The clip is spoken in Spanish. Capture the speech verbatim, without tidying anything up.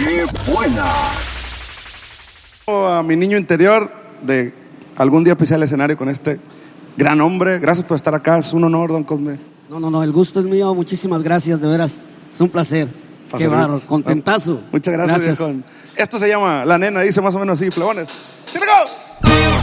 ¡Qué buena! A mi niño interior de algún día pisar el escenario con este gran hombre. Gracias por estar acá, es un honor, don Cosme. No, no, no, el gusto es mío, muchísimas gracias, de veras, es un placer. Qué barro, contentazo. Muchas gracias, gracias. Viejón. Esto se llama La Nena, dice más o menos así, plebones. ¡Sí,